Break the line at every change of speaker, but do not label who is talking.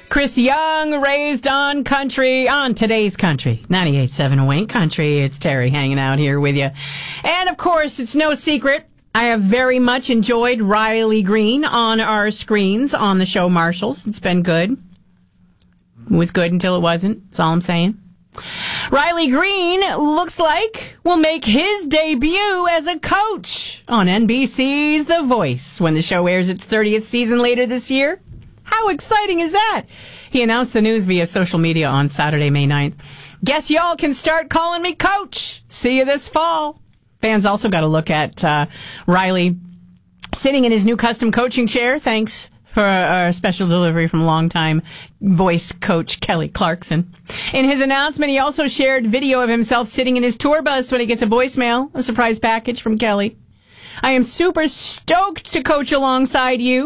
Chris Young, raised on today's country. 98.7 Wayne Country. It's Terry hanging out here with you. And, of course, it's no secret, I have very much enjoyed Riley Green on our screens on the show Marshalls. It's been good. It was good until it wasn't. That's all I'm saying. Riley Green looks like will make his debut as a coach on NBC's The Voice when the show airs its 30th season later this year. How exciting is that? He announced the news via social media on Saturday, May 9th. Guess y'all can start calling me Coach. See you this fall. Fans also got a look at Riley sitting in his new custom coaching chair. Thanks for a special delivery from longtime voice coach Kelly Clarkson. In his announcement, he also shared video of himself sitting in his tour bus when he gets a voicemail, a surprise package from Kelly. I am super stoked to coach alongside you.